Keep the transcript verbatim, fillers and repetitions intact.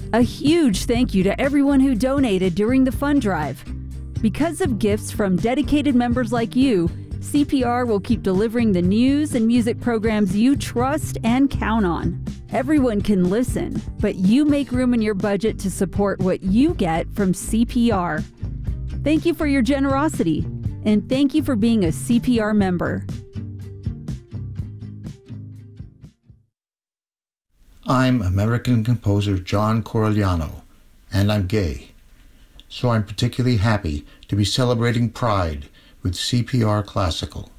A huge thank you to everyone who donated during the fund drive. Because of gifts from dedicated members like you, C P R will keep delivering the news and music programs you trust and count on. Everyone can listen, but you make room in your budget to support what you get from C P R. Thank you for your generosity, and thank you for being a C P R member. I'm American composer John Corigliano, and I'm gay. So I'm particularly happy to be celebrating Pride with C P R Classical.